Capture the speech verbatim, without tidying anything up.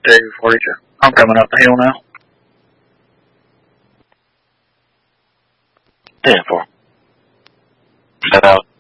Dave forty-two. I'm coming up the hill now. ten four. Set out.